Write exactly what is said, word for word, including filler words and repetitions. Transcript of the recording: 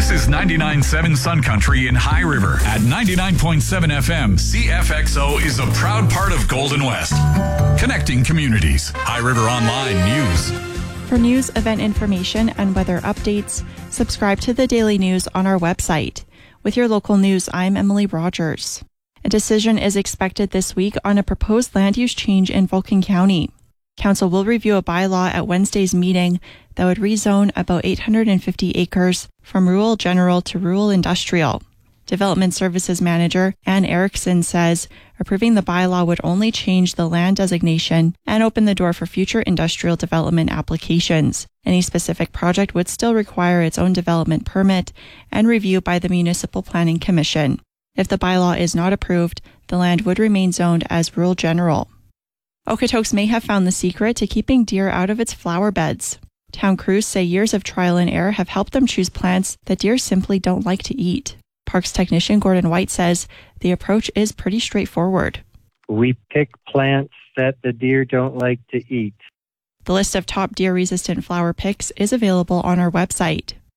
This is ninety-nine point seven Sun Country in High River. At ninety-nine point seven F M, C F X O is a proud part of Golden West. Connecting communities. High River Online News. For news, event information, and weather updates, subscribe to the Daily News on our website. With your local news, I'm Emily Rogers. A decision is expected this week on a proposed land use change in Vulcan County. Council will review a bylaw at Wednesday's meeting that would rezone about eight hundred fifty acres from rural general to rural industrial. Development Services Manager Ann Erickson says approving the bylaw would only change the land designation and open the door for future industrial development applications. Any specific project would still require its own development permit and review by the Municipal Planning Commission. If the bylaw is not approved, the land would remain zoned as rural general. Okotoks may have found the secret to keeping deer out of its flower beds. Town crews say years of trial and error have helped them choose plants that deer simply don't like to eat. Parks technician Gordon White says the approach is pretty straightforward. We pick plants that the deer don't like to eat. The list of top deer-resistant flower picks is available on our website.